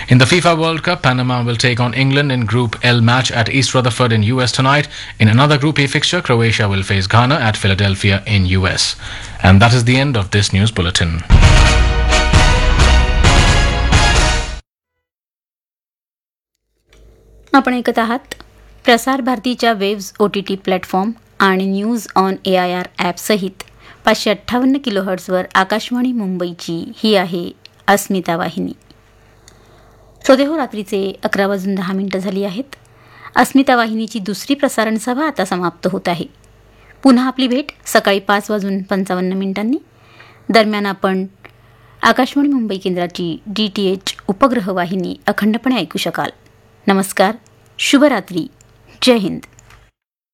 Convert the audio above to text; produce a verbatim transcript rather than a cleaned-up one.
In the FIFA World Cup, Panama will take on England in Group L match at East Rutherford in U S tonight. In another Group A fixture, Croatia will face Ghana at Philadelphia in U S. And that is the end of this news bulletin. आपण ऐकत आहात प्रसार भारतीच्या waves O T T platform आणि news on A I R ॲपसहित पाचशे अठ्ठावन्न kilo हर्ट्झवर Akashvani मुंबईची ही आहे अस्मिता वाहिनी. श्रोतेहो, रात्रीचे अकरा वाजून दहा मिनिटं झाली आहेत. अस्मिता वाहिनीची दुसरी प्रसारण सभा आता समाप्त होत आहे. पुन्हा आपली भेट सकाळी पाच वाजून पंचावन्न मिनिटांनी. दरम्यान आपण आकाशवाणी मुंबई केंद्राची डी टी एच उपग्रह वाहिनी अखंडपणे ऐकू शकाल. नमस्कार, शुभरात्री, जय हिंद.